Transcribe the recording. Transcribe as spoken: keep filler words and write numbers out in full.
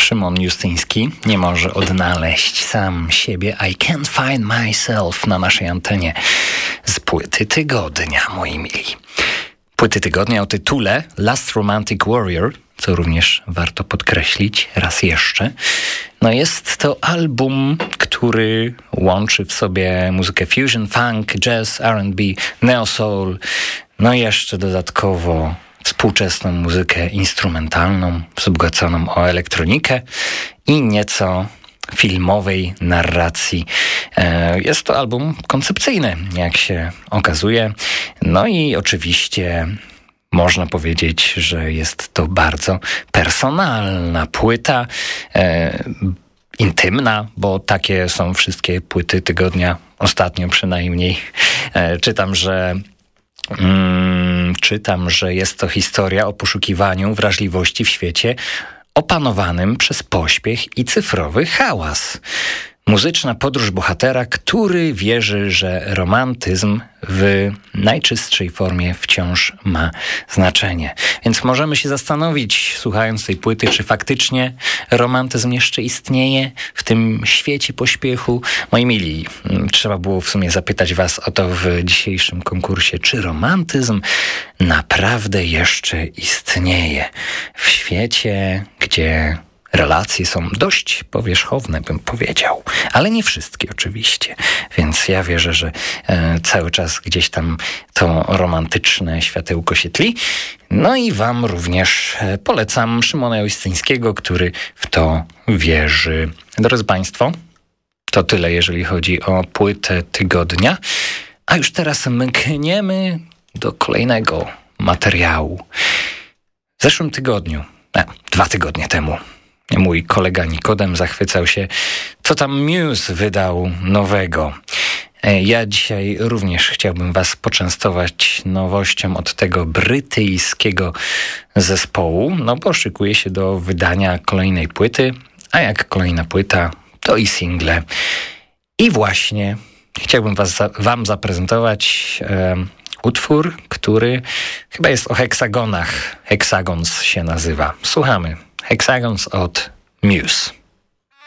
Szymon Justyński nie może odnaleźć sam siebie. I can't find myself na naszej antenie z płyty tygodnia, moi mili. Płyty tygodnia o tytule Last Romantic Warrior, co również warto podkreślić raz jeszcze. No jest to album, który łączy w sobie muzykę fusion, funk, jazz, R and B, neo soul, no i jeszcze dodatkowo współczesną muzykę instrumentalną, wzbogaconą o elektronikę i nieco filmowej narracji. Jest to album koncepcyjny, jak się okazuje. No i oczywiście można powiedzieć, że jest to bardzo personalna płyta, e, intymna, bo takie są wszystkie płyty tygodnia, ostatnio przynajmniej. E, czytam, że mm, czytam, że jest to historia o poszukiwaniu wrażliwości w świecie opanowanym przez pośpiech i cyfrowy hałas. Muzyczna podróż bohatera, który wierzy, że romantyzm w najczystszej formie wciąż ma znaczenie. Więc możemy się zastanowić, słuchając tej płyty, czy faktycznie romantyzm jeszcze istnieje w tym świecie pośpiechu. Moi mili, trzeba było w sumie zapytać was o to w dzisiejszym konkursie, czy romantyzm naprawdę jeszcze istnieje w świecie, gdzie relacje są dość powierzchowne, bym powiedział, ale nie wszystkie oczywiście, więc ja wierzę, że e, cały czas gdzieś tam to romantyczne światełko się tli. No i wam również e, polecam Szymona Justyńskiego, który w to wierzy. Drodzy państwo, to tyle, jeżeli chodzi o płytę tygodnia, a już teraz mkniemy do kolejnego materiału. W zeszłym tygodniu, a, dwa tygodnie temu, mój kolega Nikodem zachwycał się, co tam Muse wydał nowego. Ja dzisiaj również chciałbym was poczęstować nowością od tego brytyjskiego zespołu, no bo szykuje się do wydania kolejnej płyty, a jak kolejna płyta, to i single. I właśnie chciałbym was, wam zaprezentować e, utwór, który chyba jest o heksagonach. Hexagons się nazywa. Słuchamy. Hexagons od Muse.